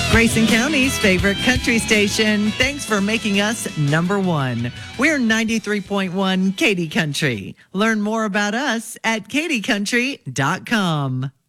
Grayson County's favorite country station. Thanks for making us number one. We're 93.1 Katy Country. Learn more about us at katycountry.com.